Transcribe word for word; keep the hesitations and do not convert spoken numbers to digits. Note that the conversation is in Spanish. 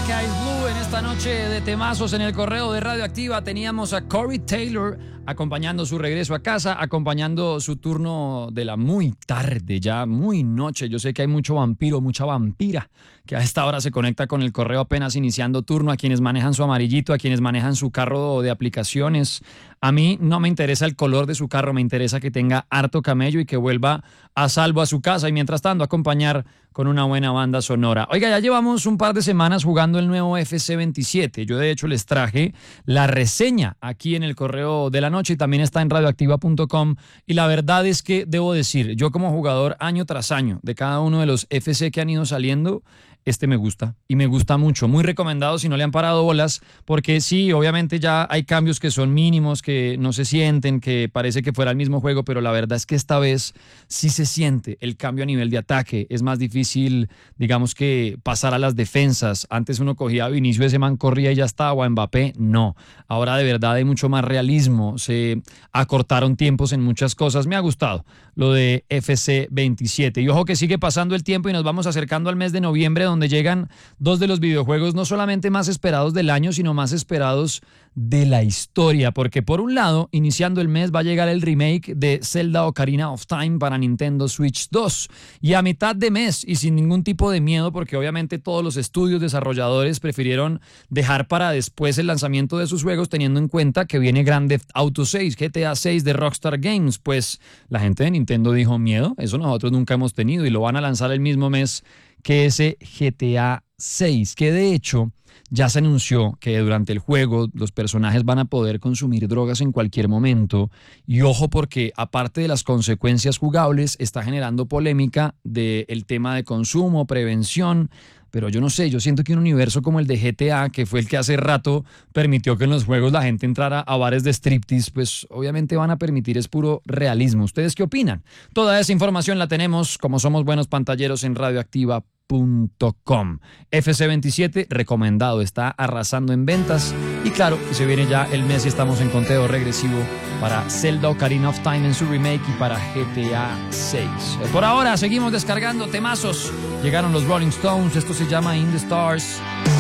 Eyes Blue en esta noche de temazos en el correo de Radioactiva. Teníamos a Corey Taylor acompañando su regreso a casa, acompañando su turno de la muy tarde, ya muy noche. Yo sé que hay mucho vampiro, mucha vampira que a esta hora se conecta con el correo apenas iniciando turno, a quienes manejan su amarillito, a quienes manejan su carro de aplicaciones. A mí no me interesa el color de su carro, me interesa que tenga harto camello y que vuelva a salvo a su casa y mientras tanto acompañar con una buena banda sonora. Oiga, ya llevamos un par de semanas jugando el nuevo F C veintisiete. Yo de hecho les traje la reseña aquí en el correo de la noche y también está en radioactiva punto com y la verdad es que debo decir, yo como jugador año tras año de cada uno de los F C que han ido saliendo, este me gusta y me gusta mucho, muy recomendado si no le han parado bolas, porque sí, obviamente ya hay cambios que son mínimos, que no se sienten, que parece que fuera el mismo juego, pero la verdad es que esta vez sí se siente el cambio a nivel de ataque, es más difícil, digamos que pasar a las defensas, antes uno cogía a Vinicius, ese man corría y ya estaba, o a Mbappé, no, ahora de verdad hay mucho más realismo, se acortaron tiempos en muchas cosas, me ha gustado lo de F C veintisiete, y ojo que sigue pasando el tiempo y nos vamos acercando al mes de noviembre, donde llegan dos de los videojuegos no solamente más esperados del año, sino más esperados de la historia, porque por un lado, iniciando el mes va a llegar el remake de Zelda Ocarina of Time para Nintendo Switch dos, y a mitad de mes y sin ningún tipo de miedo, porque obviamente todos los estudios desarrolladores prefirieron dejar para después el lanzamiento de sus juegos, teniendo en cuenta que viene Grand Theft Auto seis, G T A seis de Rockstar Games, pues la gente de Nintendo dijo, miedo, eso nosotros nunca hemos tenido, y lo van a lanzar el mismo mes que ese G T A seis, que de hecho ya se anunció que durante el juego los personajes van a poder consumir drogas en cualquier momento, y ojo porque aparte de las consecuencias jugables está generando polémica del tema de consumo, prevención, pero yo no sé, yo siento que un universo como el de G T A, que fue el que hace rato permitió que en los juegos la gente entrara a bares de striptease, pues obviamente van a permitir, es puro realismo. ¿Ustedes qué opinan? Toda esa información la tenemos, como somos buenos pantalleros, en radioactiva punto com. F C veintisiete, recomendado, está arrasando en ventas, y claro, se viene ya el mes y estamos en conteo regresivo para Zelda Ocarina of Time en su remake y para G T A seis. Por ahora seguimos descargando temazos. Llegaron los Rolling Stones, esto se llama In the Stars.